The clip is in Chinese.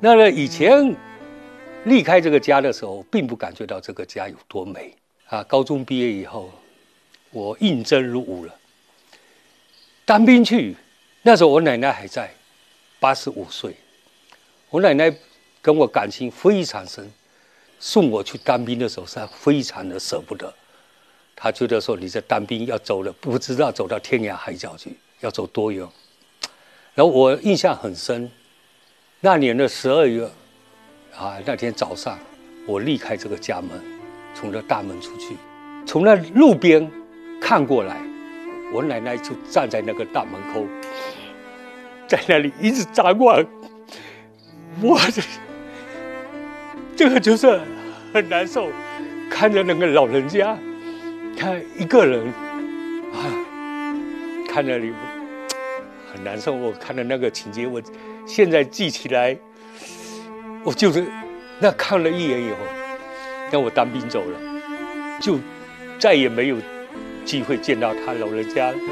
那么以前离开这个家的时候，并不感觉到这个家有多美啊。高中毕业以后，我应征入伍了，当兵去。那时候我奶奶还在，85岁。我奶奶跟我感情非常深，送我去当兵的时候是非常的舍不得。她觉得说你在当兵要走了，不知道走到天涯海角去，要走多远。然后我印象很深，那年的12月啊，那天早上我离开这个家门，从这大门出去，从那路边看过来，我奶奶就站在那个大门口，在那里一直张望。我这个就是很难受，看着那个老人家，他一个人啊，看着你很难受。我看到那个情节，我现在记起来，我就是那看了一眼以后，那我当兵走了，就再也没有机会见到他老人家了。